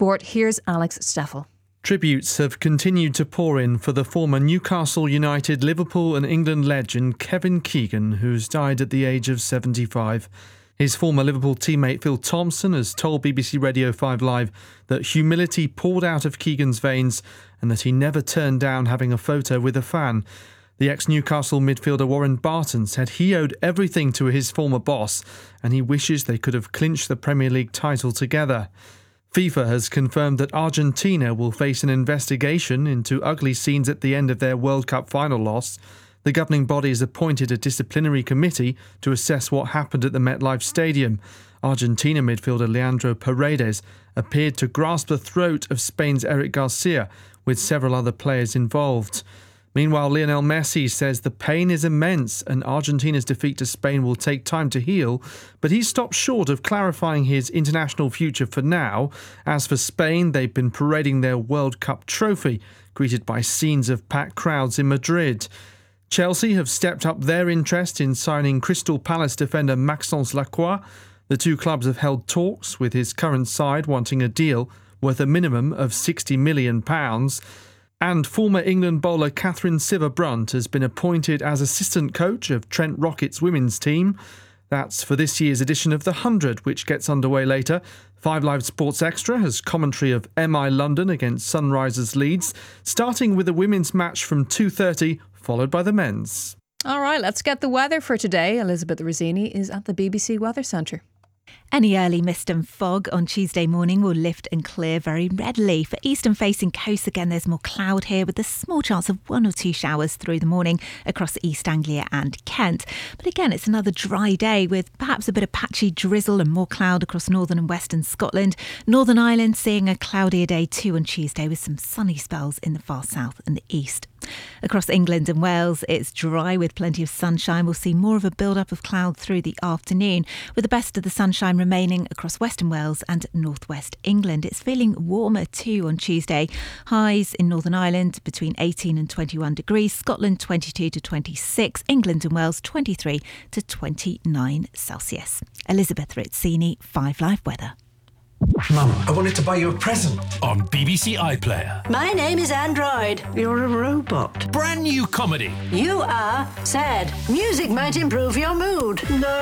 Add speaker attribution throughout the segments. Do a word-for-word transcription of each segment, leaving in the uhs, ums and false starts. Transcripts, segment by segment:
Speaker 1: sport, here's Alex Steffel.
Speaker 2: Tributes have continued to pour in for the former Newcastle United, Liverpool and England legend Kevin Keegan, who's died at the age of seventy-five. His former Liverpool teammate Phil Thompson has told B B C Radio five Live that humility poured out of Keegan's veins and that he never turned down having a photo with a fan. The ex-Newcastle midfielder Warren Barton said he owed everything to his former boss and he wishes they could have clinched the Premier League title together. FIFA has confirmed that Argentina will face an investigation into ugly scenes at the end of their World Cup final loss. The governing body has appointed a disciplinary committee to assess what happened at the MetLife Stadium. Argentina midfielder Leandro Paredes appeared to grasp the throat of Spain's Eric Garcia, with several other players involved. Meanwhile, Lionel Messi says the pain is immense and Argentina's defeat to Spain will take time to heal, but he's stopped short of clarifying his international future for now. As for Spain, they've been parading their World Cup trophy, greeted by scenes of packed crowds in Madrid. Chelsea have stepped up their interest in signing Crystal Palace defender Maxence Lacroix. The two clubs have held talks, with his current side wanting a deal worth a minimum of sixty million pounds. And former England bowler Catherine Sciver-Brunt has been appointed as assistant coach of Trent Rocket's women's team. That's for this year's edition of The Hundred, which gets underway later. five Live Sports Extra has commentary of M I London against Sunrisers Leeds, starting with the women's match from two thirty, followed by the men's.
Speaker 1: All right, let's get the weather for today. Elizabeth Rosini is at the B B C Weather Centre.
Speaker 3: Any early mist and fog on Tuesday morning will lift and clear very readily. For eastern facing coasts, again, there's more cloud here with a small chance of one or two showers through the morning across East Anglia and Kent. But again, it's another dry day with perhaps a bit of patchy drizzle and more cloud across northern and western Scotland. Northern Ireland seeing a cloudier day too on Tuesday with some sunny spells in the far south and the east. Across England and Wales, it's dry with plenty of sunshine. We'll see more of a build-up of cloud through the afternoon, with the best of the sunshine remaining across Western Wales and northwest England. It's feeling warmer too on Tuesday. Highs in Northern Ireland between eighteen and twenty-one degrees, Scotland twenty-two to twenty-six, England and Wales twenty-three to twenty-nine Celsius. Elizabeth Rizzini, five Live Weather.
Speaker 4: Mum, I wanted to buy you a present.
Speaker 5: On B B C iPlayer.
Speaker 6: My name is Android.
Speaker 4: You're a robot.
Speaker 5: Brand new comedy.
Speaker 6: You are sad. Music might improve your mood.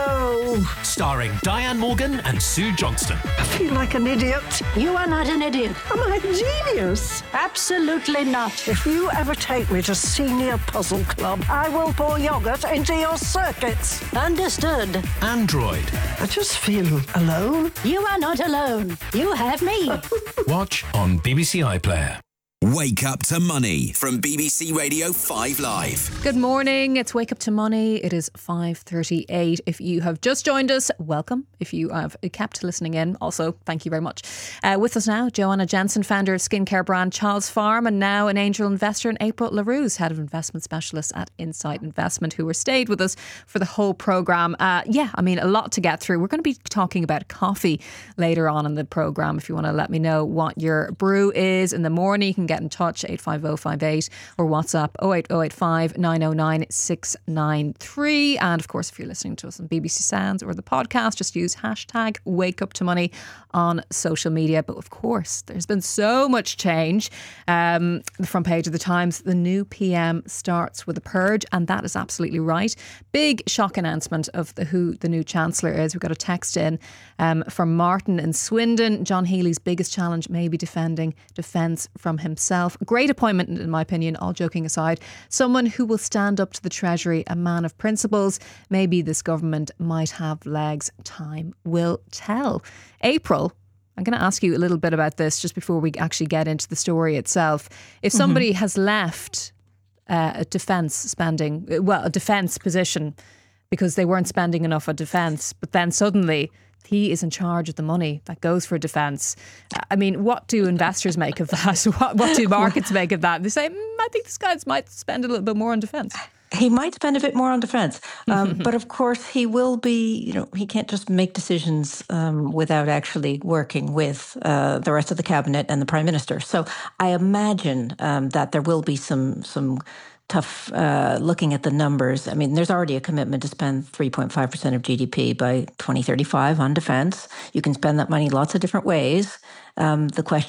Speaker 4: No.
Speaker 5: Starring Diane Morgan and Sue Johnston.
Speaker 4: I feel like an idiot.
Speaker 6: You are not an idiot.
Speaker 4: Am I a genius?
Speaker 6: Absolutely not.
Speaker 4: If you ever take me to Senior Puzzle Club, I will pour yoghurt into your circuits.
Speaker 6: Understood.
Speaker 5: Android.
Speaker 4: I just feel alone.
Speaker 6: You are not alone. You have me.
Speaker 5: Watch on B B C iPlayer.
Speaker 7: Wake Up to Money from B B C Radio five Live.
Speaker 1: Good morning. It's Wake Up to Money. It is five thirty-eight. If you have just joined us, welcome. If you have kept listening in, also, thank you very much. Uh, with us now, Joanna Jensen, founder of skincare brand Child's Farm, and now an angel investor, and April LaRue's head of investment specialist at Insight Investment, who were stayed with us for the whole programme. Uh, yeah, I mean, a lot to get through. We're going to be talking about coffee later on in the programme. If you want to let me know what your brew is in the morning, you can get in touch, eight five oh five eight, or WhatsApp oh eight oh eight five nine oh nine six nine three. And of course, if you're listening to us on B B C Sounds or the podcast, just use hashtag Wake Up to Money on social media. But of course, there's been so much change. Um, the front page of the Times, the new P M starts with a purge, and that is absolutely right. Big shock announcement of the, who the new Chancellor is. We've got a text in um, from Martin in Swindon. John Healy's biggest challenge may be defending defence from himself. Great appointment, in my opinion, all joking aside. Someone who will stand up to the Treasury, a man of principles. Maybe this government might have legs. Time will tell. April, I'm going to ask you a little bit about this just before we actually get into the story itself. If somebody mm-hmm. has left uh, a defence spending, well, a defence position because they weren't spending enough on defence, but then suddenly he is in charge of the money that goes for defence. I mean, what do investors make of that? What, what do markets make of that? They say, mm, I think this guy might spend a little bit more on defence.
Speaker 8: He might spend a bit more on defence. Um, but of course, he will be, you know, he can't just make decisions um, without actually working with uh, the rest of the cabinet and the Prime Minister. So I imagine um, that there will be some some tough uh, looking at the numbers. I mean, there's already a commitment to spend three point five percent of G D P by twenty thirty-five on defence. You can spend that money lots of different ways. Um, the question